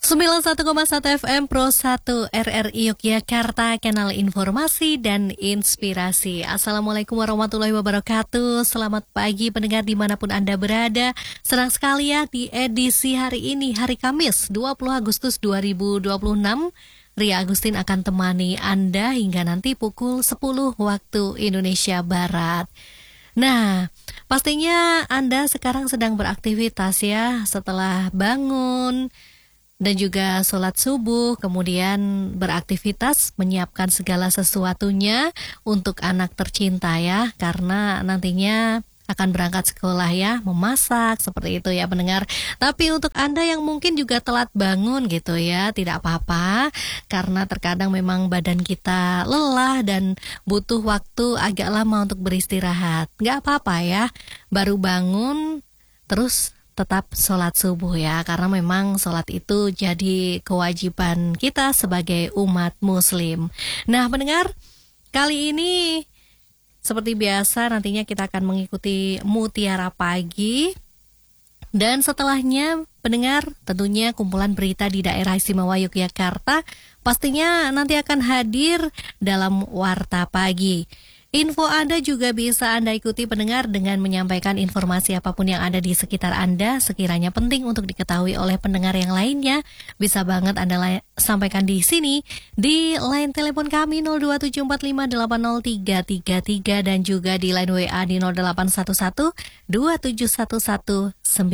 91,1 FM Pro 1 RRI Yogyakarta, kanal informasi dan inspirasi. Assalamualaikum warahmatullahi wabarakatuh. Selamat pagi pendengar dimanapun Anda berada. Senang sekali ya di edisi hari ini, hari Kamis 20 Agustus 2026. Ria Agustin akan temani Anda hingga nanti pukul 10 waktu Indonesia Barat. Nah, pastinya Anda sekarang sedang beraktivitas ya, setelah bangun dan juga sholat subuh, kemudian beraktivitas menyiapkan segala sesuatunya untuk anak tercinta ya, karena nantinya akan berangkat sekolah ya, memasak seperti itu ya pendengar. Tapi untuk Anda yang mungkin juga telat bangun gitu ya, tidak apa-apa, karena terkadang memang badan kita lelah dan butuh waktu agak lama untuk beristirahat. Nggak apa-apa ya, baru bangun terus tetap sholat subuh ya, karena memang sholat itu jadi kewajiban kita sebagai umat muslim. Nah pendengar, kali ini seperti biasa nantinya kita akan mengikuti Mutiara Pagi. Dan setelahnya pendengar, tentunya kumpulan berita di daerah istimewa Yogyakarta pastinya nanti akan hadir dalam Warta Pagi. Info Anda juga bisa Anda ikuti pendengar dengan menyampaikan informasi apapun yang ada di sekitar Anda sekiranya penting untuk diketahui oleh pendengar yang lainnya. Bisa banget Anda sampaikan di sini di line telepon kami 02745803333 dan juga di line WA di 0811-2711-911.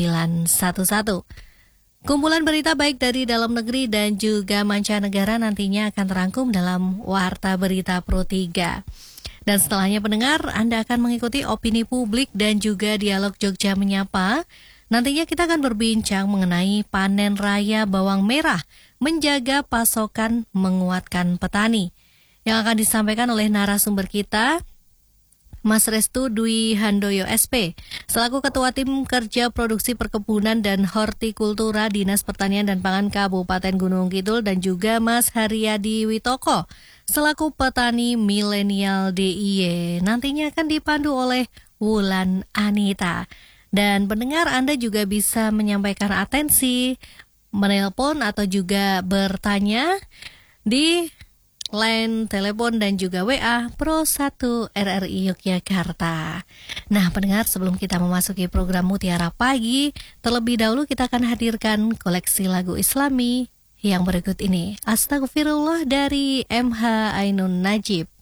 Kumpulan berita baik dari dalam negeri dan juga mancanegara nantinya akan terangkum dalam Warta Berita Pro 3. Dan setelahnya pendengar, Anda akan mengikuti opini publik dan juga dialog Jogja Menyapa. Nantinya kita akan berbincang mengenai panen raya bawang merah, menjaga pasokan, menguatkan petani. Yang akan disampaikan oleh narasumber kita, Mas Restu Dwi Handoyo SP, selaku Ketua Tim Kerja Produksi Perkebunan dan Hortikultura Dinas Pertanian dan Pangan Kabupaten Gunung Kidul, dan juga Mas Haryadi Witoko, selaku Petani Milenial DIY. Nantinya akan dipandu oleh Wulan Anita. Dan pendengar Anda juga bisa menyampaikan atensi, menelpon atau juga bertanya di line telepon dan juga WA Pro 1 RRI Yogyakarta. Nah pendengar, sebelum kita memasuki program Mutiara Pagi, terlebih dahulu kita akan hadirkan koleksi lagu Islami yang berikut ini. Astagfirullah dari MH Ainun Najib.